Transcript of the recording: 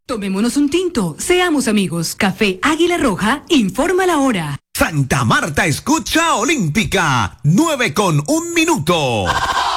Tomémonos un tinto, seamos amigos. Café Águila Roja, informa la hora. Santa Marta escucha Olímpica, 9:01.